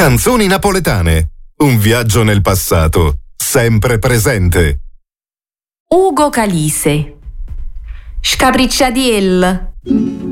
Canzoni napoletane. Un viaggio nel passato, sempre presente. Ugo Calise. Scapricciadiel.